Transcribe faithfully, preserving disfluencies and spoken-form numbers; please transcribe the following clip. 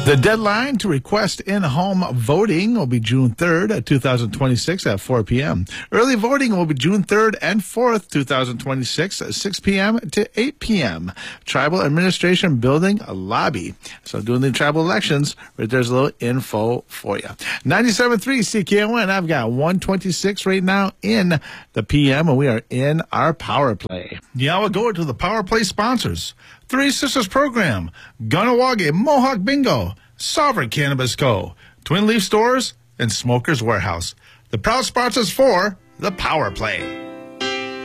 The deadline to request in-home voting will be June third, two thousand twenty-six at four p.m. Early voting will be June third and fourth, two thousand twenty-six at six p.m. to eight p.m. Tribal Administration Building lobby. So doing the tribal elections, right there's a little info for you. ninety-seven point three C K O N. I've got one twenty-six right now in the P M, and we are in our Power Play. Yeah, we'll go to the Power Play sponsors. Three Sisters Program, Gunnawage Mohawk Bingo, Sovereign Cannabis Co., Twin Leaf Stores, and Smokers Warehouse. The proud sponsors for the Power Play.